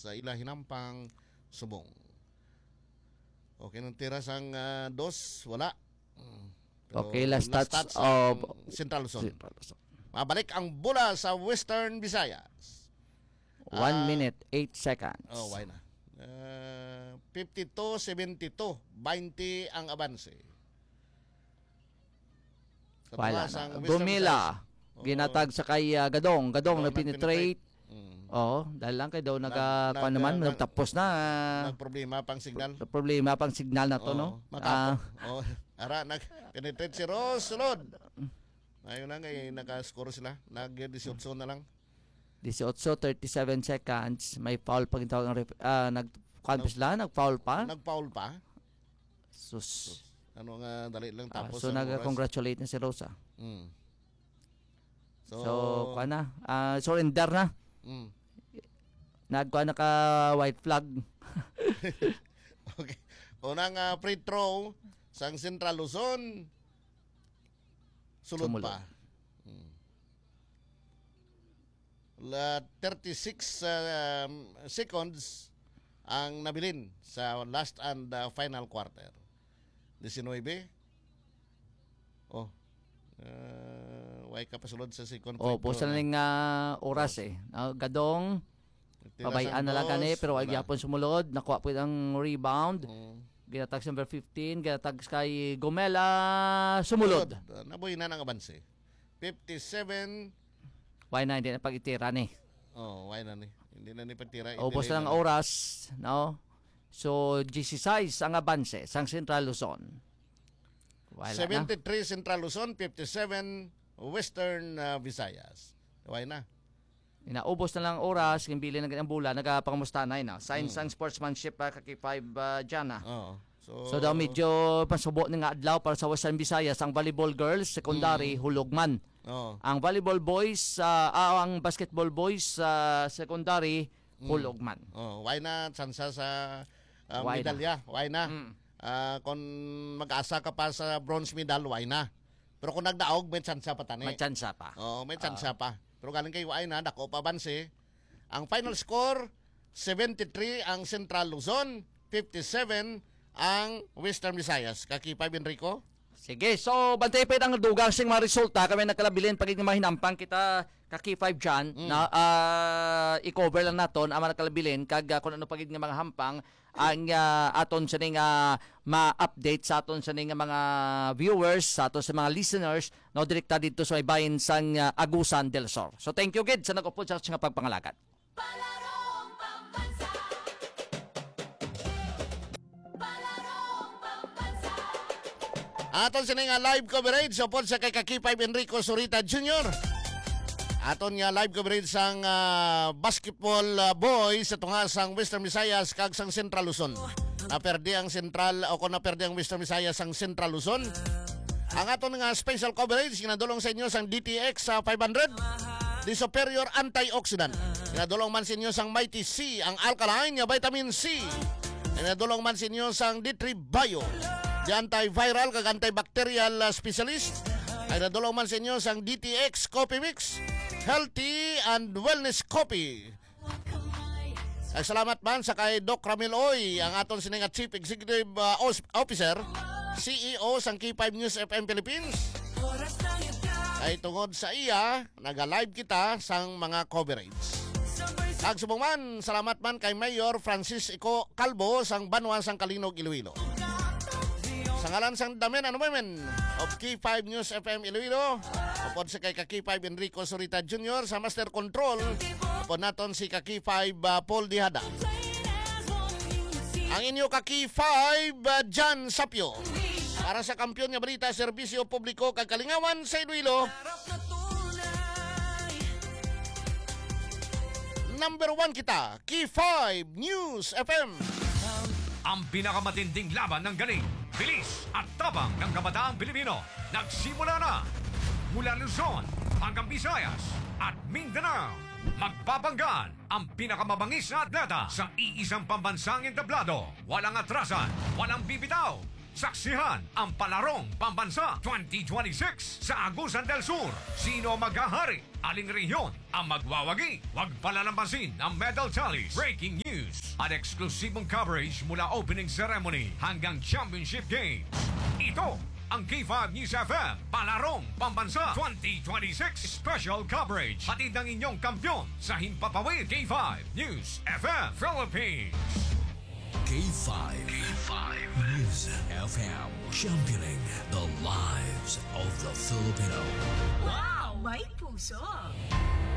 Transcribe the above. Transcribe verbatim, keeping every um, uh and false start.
sa ila hinampang subong. Okay, nung tira sang uh, dos, wala. Pero okay, last stats of of Central Luzon. Mabalik ang bola sa Western Visayas. one uh, minute, eight seconds. Oh, why na? Uh, fifty-two seventy-two, twenty ang abanse. Wala na. Gumila. Oh, ginatag sa kay uh, Gadong. Gadong na penetrate. Mm. Oo, dahil lang kay daw naga nag, naman nag, tapos na. Nag problema pang signal. Problema pang signal na to, oh, no? Ah, uh, oh, ara nag penetrate si Ross sulod. Ayun na ngay naka-score sila. Nag eighteen na lang. eighteen, thirty-seven seconds. May foul pag tawag ng ref- uh, nag canvas lang, nag-foul pa. Nag-foul pa. Sus. Sus. Ano nga dali lang tapos. Uh, so nag-congratulate na si Rosa. Mm. So, so kuha na. Uh, surrender na. Mm. Nagkuha na ka white flag. Okay. Unang uh, free throw sang Central Luzon. Sulod Sumulod. pa. Hmm. La thirty-six uh, um, seconds ang nabilin sa last and uh, final quarter. nineteen. Oh. Uh, way ka pasulod sa second oh, po sa ning uh, oras oh. eh. Uh, gadong pabayaan na lang kani pero ay gyapon sumulod, nakuha po ang rebound. Hmm. Ginatag number fifteen, ginatag kay Gomela, sumulod. Nabuhay na ng abanse. fifty-seven. Why na hindi na pag-itira ni? Oh, why na ni? Hindi na ni pagtira. Ubos na ng oras, no? So, sixteen ang abanse sang Central Luzon. Wala seventy-three na. Central Luzon, fifty-seven Western uh, Visayas. Why na? Inaubos na lang oras, kimbili na ganyan bula, nagapangamusta na yun. Science ang mm. sportsmanship, uh, kaki five uh, dyan. Uh. So, so daw medyo pasubo na nga adlaw para sa Western Visayas, ang volleyball girls, secondary, mm. hulogman. Oh. Ang volleyball boys, uh, uh, ang basketball boys, uh, secondary, mm. hulogman. Oh, why na chansa sa uh, why medalya? Na? Why na? Mm. Uh, kung mag-asa ka pa sa bronze medal, why na? Pero kung nagdaog, may chansa pa tani. May chansa pa. Oh, may chansa uh. pa. Pero galing kay why na, dako pa banse. Ang final score, seventy-three ang Central Luzon, fifty-seven ang Western Visayas. Kakipay, Enrico? Sige, so bantay pa ang dugang sing mga resulta. Kami nagkalabilin pag mahinampang kita kaki five dyan mm. na uh, i-cover lang naton ang mga nagkalabilin kag uh, kung ano pagid nga mga hampang ang uh, aton sa ning uh, ma-update sa aton sa ning mga viewers, sa aton sa mga listeners no direkta dito sa ibahin sang uh, Agusan del Sur. So thank you gid sa nag-upod sa nga pagpangalakat. Aton sa nga live coverage upod sa kay Kakipay Enrico Zurita Junior Aton nga live coverage sang uh, basketball uh, boys sa tunga sang Western Visayas kag sang Central Luzon. Naperdi ang Central o kung naperdi ang Western Visayas sang Central Luzon. Ang aton nga special coverage ginadulong sa inyo sang D T X uh, five hundred, the superior antioxidant. Ginadulong man sa inyo sang Mighty C, ang alkaline nga vitamin C. Ginadulong man sa inyo sang D three Bio, the antiviral kag antibacterial uh, specialist. Ay nadulong man sa inyo sang D T X Coffee Mix, healthy and wellness coffee. Ay salamat man sa kay Doc Ramil Oy, ang aton sining Chief Executive uh, Officer, C E O sang K five News F M Philippines. Ay tungod sa iya, naga-live kita sang mga coverage. Kag subong man, salamat man kay Mayor Francis Ico Calvo sang Banwa sang Kalinog, Iloilo. Sa ngalan sang damen ano men of K five News F M Iloilo, upod sa kay K five Enrico Zurita Junior sa Master Control, upod naton si K five uh, Paul Dihada. Ang inyo K five uh, Jan Sapio para sa kampiyon nga balita, serbisyo publiko kag kalingawan sa Iloilo. Number one kita, K five News F M. Ang pinakamatinding laban ng galing, bilis at tabang ng kabataang Pilipino nagsimula na. Mula Luzon hanggang Visayas at Mindanao, magpapanggan ang pinakamabangis na atleta sa iisang pambansang entablado. Walang atrasan, walang bibitaw, Saksihan ang Palarong Pambansa twenty twenty-six sa Agusan del Sur. Sino maghahari? Aling rehiyon ang magwawagi? Huwag palalampasin ang medal tallies, breaking news at eksklusibong coverage mula opening ceremony hanggang championship games. Ito ang K five News F M Palarong Pambansa twenty twenty-six special coverage. Hatid ng inyong kampiyon sa Himpapawid K five News F M Philippines. K five. K five News F M. Championing the lives of the Filipino. Wow! May puso!